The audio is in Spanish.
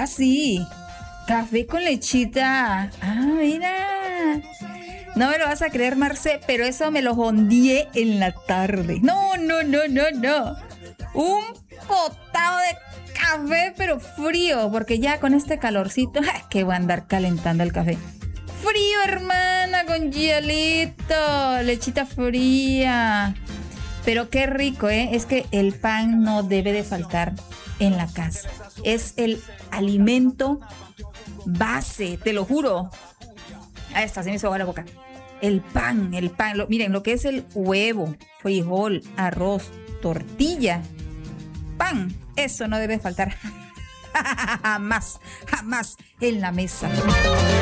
sí. Café con lechita. Ah, mira. No me lo vas a creer, Marce, pero eso me lo hondié en la tarde. No. Un potado de café, pero frío, porque ya con este calorcito, que voy a andar calentando el café. Frío, hermana, con hielito, lechita fría. Pero qué rico, ¿eh? Es que el pan no debe de faltar en la casa. Es el alimento base, te lo juro. Ahí está, se me hizo agua la boca. El pan. Miren, lo que es el huevo, frijol, arroz, tortilla, pan. Eso no debe faltar jamás en la mesa.